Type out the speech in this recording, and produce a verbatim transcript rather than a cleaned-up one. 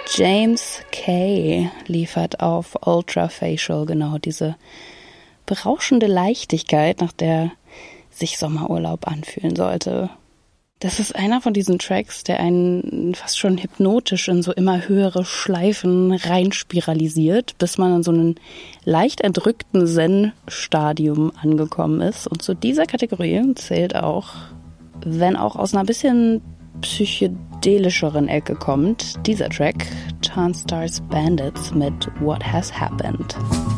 James Kay liefert auf Ultra Facial genau diese berauschende Leichtigkeit, nach der sich Sommerurlaub anfühlen sollte. Das ist einer von diesen Tracks, der einen fast schon hypnotisch in so immer höhere Schleifen reinspiralisiert, bis man in so einem leicht entrückten Zen-Stadium angekommen ist. Und zu dieser Kategorie zählt auch, wenn auch aus einer bisschen psychedelischeren Ecke kommt, dieser Track, Tarnstars Bandits mit What Has Happened.